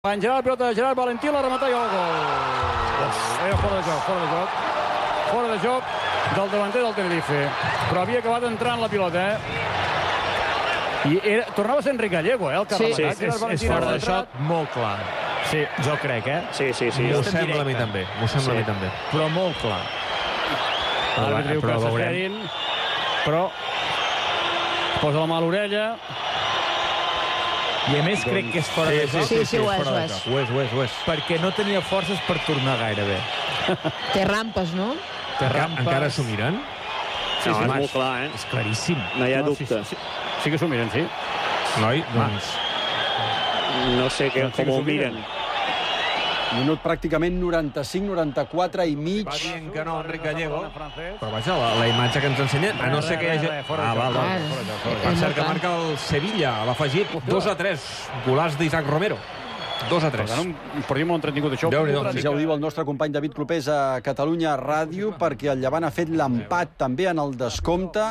Va engegar la pilota de Gerard Valentí, la remata i el gol. Fora de joc. Fora de joc del davanter del Tenerife. Però havia acabat entrant la pilota, I tornava a ser Enric Gallego, el que ha rematat. És fora de joc molt clar. Sí. Jo crec, Sí. M'ho sembla a mi també. Però molt clar. L'àrbitre diu que s'esperin, però posa la mà a l'orella. I a més crec que és fora de joc. Sí, ho és. Ho és. Perquè no tenia forces per tornar gairebé. Té rampes, no? Encara s'ho miren? Sí, és molt clar, És claríssim. No hi ha dubte. Sí que s'ho miren, sí. Noi, doncs... No sé com ho miren. Minut pràcticament 95-94 i mig. Va dient que no, Enric Gallego. Però vaja, la imatge que ens ensenyen, a no ser que hi hagi... Per cert, que marca el Sevilla, a l'afegit 2-3. Golaç d'Isaac Romero. 2-3. Per tant, un partit molt entretingut, això. Ja ho diu el nostre company David Clopés a Catalunya Ràdio, perquè el Llevant ha fet l'empat també en el descompte,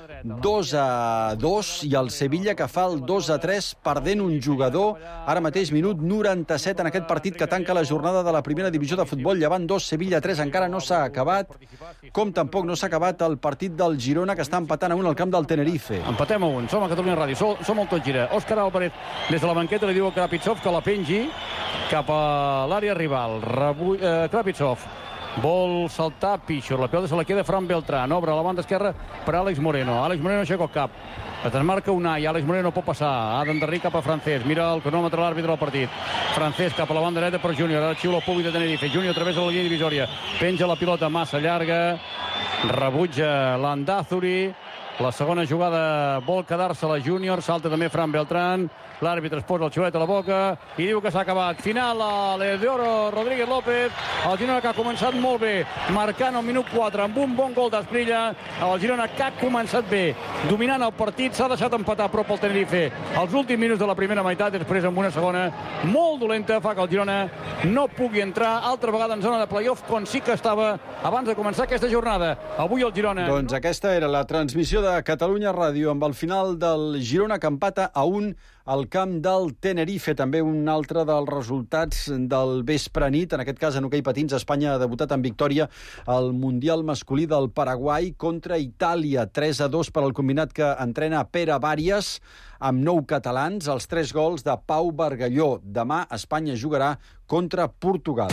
2-2, i el Sevilla que fa el 2-3, perdent un jugador, ara mateix minut 97 en aquest partit que tanca la jornada de la primera divisió de futbol. Llevant 2, Sevilla 3, encara no s'ha acabat, com tampoc no s'ha acabat el partit del Girona, que està empatant a 1 al camp del Tenerife. Empatem a 1, som a Catalunya Ràdio, som el Tot Gira. Òscar Álvarez, des de la banqueta, li diu a Krapitsov que la pengi cap a l'àrea rival. Krapitsov vol saltar Pichur, la pilota se la queda Fran Beltrán, obre a la banda esquerra per Àlex Moreno. Àlex Moreno aixeca el cap, es desmarca Unai, Àlex Moreno pot passar, ha d'endarrir cap a Francesc, mira el cronòmetre l'àrbitre del partit. Francesc cap a la banda dreta per Júnior, ara xiula el públic de Tenerife, Júnior travessa la línia divisòria, penja la pilota massa llarga, rebutja l'Andázuri, la segona jugada vol quedar-se la Júnior, salta també Fran Beltrán, l'àrbitre es posa el xiulet a la boca i diu que s'ha acabat. Final a l'Eudoro Rodríguez López, el Girona que ha començat molt bé, marcant el minut 4 amb un bon gol d'Esprilla, el Girona que ha començat bé, dominant el partit, s'ha deixat empatar a prop el Tenerife els últims minuts de la primera meitat, després amb una segona molt dolenta fa que el Girona no pugui entrar altra vegada en zona de play-off, com sí que estava abans de començar aquesta jornada. Avui el Girona... Doncs aquesta era la transmissió de Catalunya Ràdio amb el final del Girona que empata a 1 al camp del Tenerife. També un altre dels resultats del vespre nit, en aquest cas en hoquei patins, Espanya ha debutat en victòria al Mundial masculí del Paraguai contra Itàlia, 3-2 per al combinat que entrena Pere Bàries, amb 9 catalans, els 3 gols de Pau Bargalló. Demà Espanya jugarà contra Portugal.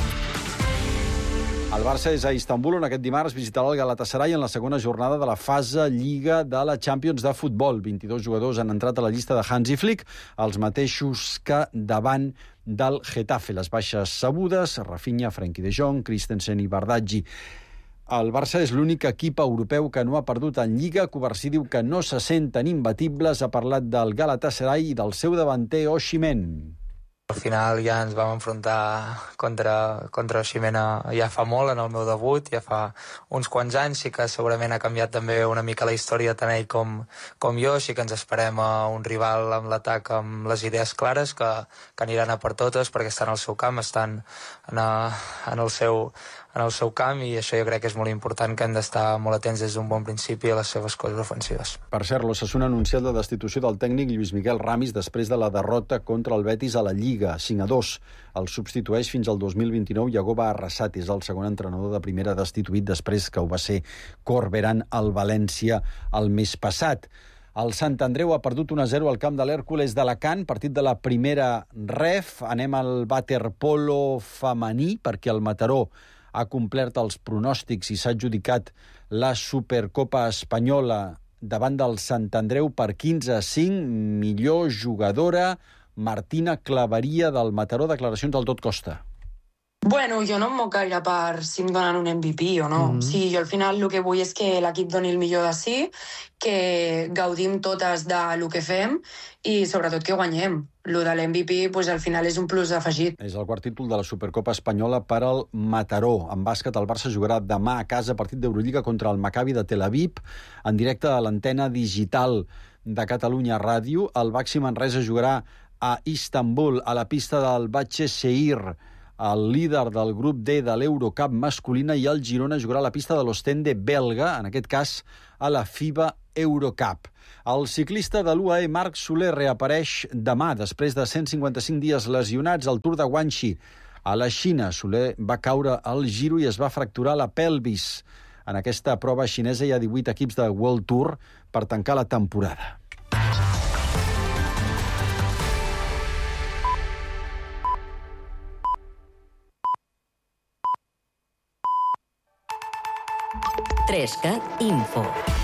El Barça és a Istanbul, on aquest dimarts visitarà el Galatasaray en la segona jornada de la fase Lliga de la Champions de futbol. 22 jugadors han entrat a la llista de Hansi Flick, els mateixos que davant del Getafe. Les baixes sabudes, Rafinha, Frenkie de Jong, Christensen i Bardaggi. El Barça és l'únic equip europeu que no ha perdut en Lliga. Covarsí diu que no se senten imbatibles. Ha parlat del Galatasaray i del seu davanter Osimhen. Al final ja ens vam enfrontar contra Osimhen ja fa molt, en el meu debut, ja fa uns quants anys, sí que segurament ha canviat també una mica la història tant ell com jo, sí que ens esperem a un rival amb l'atac amb les idees clares, que aniran a per totes perquè estan al seu camp, estan en el seu camp, i això jo crec que és molt important, que hem d'estar molt atents des d'un bon principi a les seves coses ofensives. Per cert, l'Osasuna ha anunciat la destitució del tècnic Lluís Miguel Ramis després de la derrota contra el Betis a la Lliga, 5-2. El substitueix fins al 2029 Yagoba Arrasate, és el segon entrenador de primera destituït després que ho va ser Corberán al València el mes passat. El Sant Andreu ha perdut 1-0 al camp de l'Hèrcules d'Alacant, partit de la primera ref. Anem al waterpolo femení, perquè el Mataró ha complert els pronòstics i s'ha adjudicat la Supercopa Espanyola davant del Sant Andreu per 15-5. Millor jugadora, Martina Claveria del Mataró. Declaracions del Tot Costa. Bueno, jo no em moc gaire per si em donen un MVP o no. Sí, jo al final el que vull és que l'equip doni el millor de si, que gaudim totes del que fem i sobretot que guanyem. Lo de l'MVP pues, al final és un plus afegit. És el quart títol de la Supercopa Espanyola per al Mataró. En bàsquet, el Barça jugarà demà a casa partit d'Eurolliga contra el Maccabi de Tel Aviv en directe a l'antena digital de Catalunya Ràdio. El Baxi Manresa jugarà a Istanbul, a la pista del Bahçeşehir, el líder del grup D de l'Eurocup masculina, i el Girona jugarà a la pista de l'Ostende belga, en aquest cas a la FIBA Eurocup. El ciclista de l'UAE Marc Soler reapareix demà, després de 155 dies lesionats al Tour de Guangxi. A la Xina, Soler va caure al Giro i es va fracturar la pelvis. En aquesta prova xinesa hi ha 18 equips de World Tour per tancar la temporada. Trescat Info.